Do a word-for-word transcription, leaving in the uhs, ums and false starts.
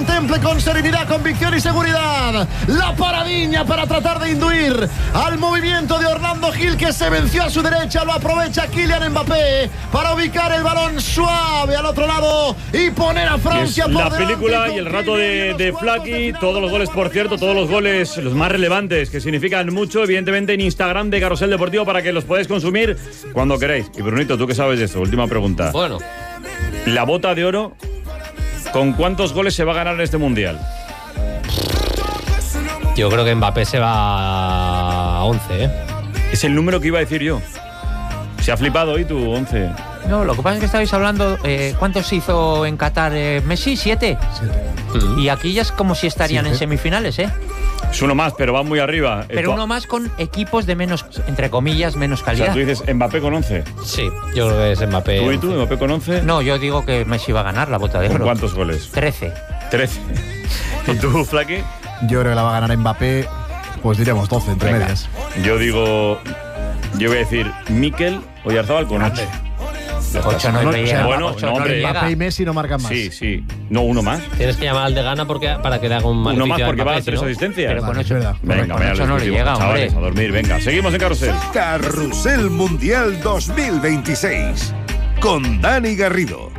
contemple con serenidad, convicción y seguridad. La paradiña para tratar de induir al movimiento de Orlando Gil, que se venció a su derecha. Lo aprovecha Kylian Mbappé para ubicar el balón suave al otro lado y poner a Francia por la delante. película y el rato de, de Flaky. Todos los goles, por cierto, todos los goles, los más relevantes, que significan mucho, evidentemente en Instagram de Carrusel Deportivo, para que los podáis consumir cuando queréis. Y Brunito, ¿tú qué sabes de esto? Última pregunta. Bueno. La bota de oro, ¿con cuántos goles se va a ganar en este mundial? Yo creo que Mbappé se va a once, ¿eh? Es el número que iba a decir yo. Se ha flipado hoy tu once. No, lo que pasa es que estabais hablando, eh, ¿cuántos hizo en Qatar eh, Messi? ¿Siete? Siete. Mm. Y aquí ya es como si estarían Siete. en semifinales, ¿eh? Es uno más, pero va muy arriba. Pero Esto- uno más con equipos de menos, entre comillas, menos O calidad. sea, tú dices Mbappé con once. Sí, yo creo que es Mbappé. ¿Tú y tú, Mbappé con once? No, yo digo que Messi va a ganar la bota de ¿Con oro. cuántos goles? Trece. trece. ¿Y tú, Flaky? Yo creo que la va a ganar Mbappé, pues diríamos doce, entre Venga. medias. Yo digo... Yo voy a decir Mikel Oyarzabal con ocho. Ocho no, No, le o llega. sea, bueno, Ocho no, no hombre. le llega. Mbappé y Messi no marcan más. Sí, sí. No, uno más. Tienes que llamar al de Gana porque, para que le haga un maleficio Uno más a porque va Mbappé, a tres si no- asistencias. Pero con Vale, es ocho. verdad. Venga, con venga, ocho no le llega, chavales, hombre. a dormir. Venga, seguimos en Carrusel. Carrusel Mundial dos mil veintiséis con Dani Garrido.